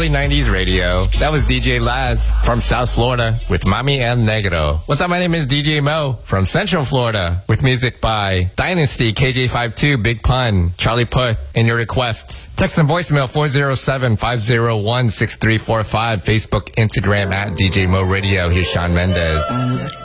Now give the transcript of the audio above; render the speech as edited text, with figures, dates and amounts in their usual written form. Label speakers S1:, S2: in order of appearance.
S1: early 90s radio. That was DJ Laz from South Florida with Mami El Negro. What's up? My name is DJ Mo from Central Florida with music by Dynasty, KJ52, Big Pun, Charlie Puth, and your requests. Text and voicemail 407-501-6345. Facebook, Instagram at DJ Mo Radio. Here's Sean Mendez.